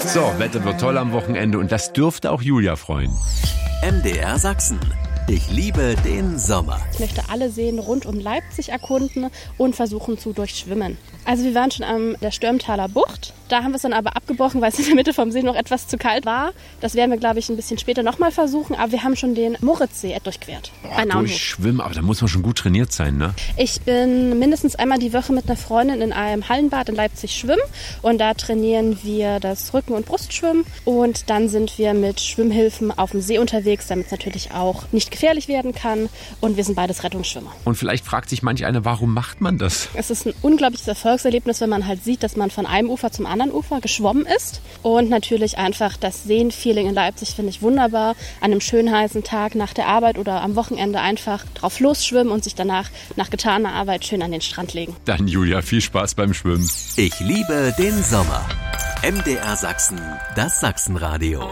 So, Wetter wird toll am Wochenende und das dürfte auch Julia freuen. MDR Sachsen. Ich liebe den Sommer. Ich möchte alle Seen rund um Leipzig erkunden und versuchen zu durchschwimmen. Also wir waren schon an der Stürmtaler Bucht. Da haben wir es dann aber abgebrochen, weil es in der Mitte vom See noch etwas zu kalt war. Das werden wir, glaube ich, ein bisschen später nochmal versuchen. Aber wir haben schon den Moritzsee durchquert. Durchschwimmen, aber da muss man schon gut trainiert sein, ne? Ich bin mindestens einmal die Woche mit einer Freundin in einem Hallenbad in Leipzig schwimmen. Und da trainieren wir das Rücken- und Brustschwimmen. Und dann sind wir mit Schwimmhilfen auf dem See unterwegs, damit es natürlich auch nicht gefährlich werden kann. Und wir sind beides Rettungsschwimmer. Und vielleicht fragt sich manch einer, warum macht man das? Es ist ein unglaubliches Erfolgserlebnis, wenn man halt sieht, dass man von einem Ufer zum anderen Ufer geschwommen ist. Und natürlich einfach das Seenfeeling in Leipzig finde ich wunderbar. An einem schönen heißen Tag nach der Arbeit oder am Wochenende einfach drauf losschwimmen und sich danach nach getaner Arbeit schön an den Strand legen. Dann Julia, viel Spaß beim Schwimmen. Ich liebe den Sommer. MDR Sachsen, das Sachsenradio.